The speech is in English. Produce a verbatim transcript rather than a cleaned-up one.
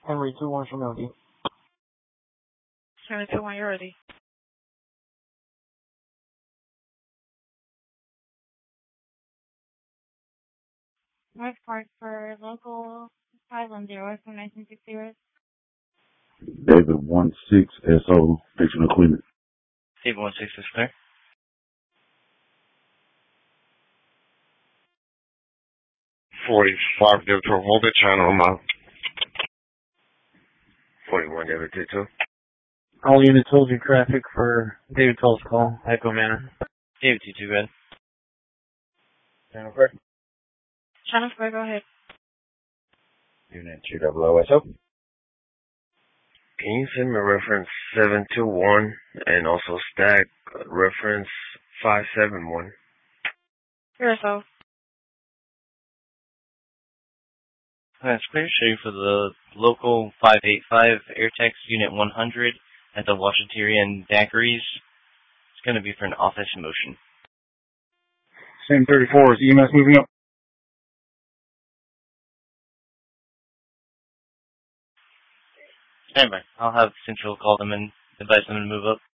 Henry two one, show me O D. Henry two one, you're ready. North Park for local five one zero from nineteen sixty. David one six S O, fictional Cleveland. David one six is clear. forty-five David twelve, hold the channel, I'm out. forty-one David two two. All units hold your traffic for David twelve's call, Echo Manor. David two two, red. Channel clear. Channel clear, go ahead. Unit two double O S O. Can you send me reference seven two one and also stack reference five seven one? Here, so. That's clear. Show you for the local five eight five AirTex Unit one hundred at the Washington Daiquiris. It's going to be for an office motion. Same thirty-four, is E M S moving up? Stand by. I'll have Central call them and advise them to move up.